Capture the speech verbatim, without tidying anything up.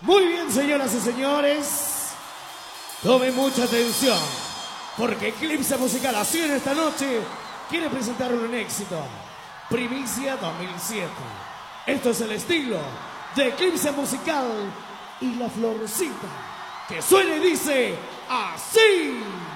Muy bien, señoras y señores, tomen mucha atención, porque Eclipse Musical así en esta noche quiere presentar un éxito. Primicia dos mil siete. Esto es el estilo de Eclipse Musical y La Florcita, que suena y dice así.